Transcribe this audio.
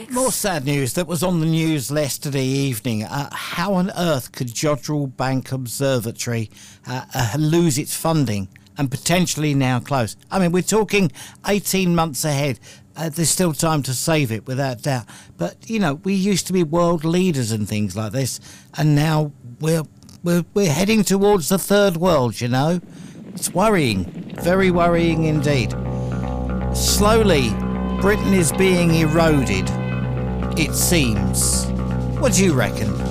More sad news that was on the news yesterday evening. How on earth could Jodrell Bank Observatory lose its funding and potentially now close? I mean, we're talking 18 months ahead. There's still time to save it, without doubt. But, you know, we used to be world leaders and things like this, and now we're heading towards the third world, you know. It's worrying, very worrying indeed. Slowly, Britain is being eroded, it seems. What do you reckon?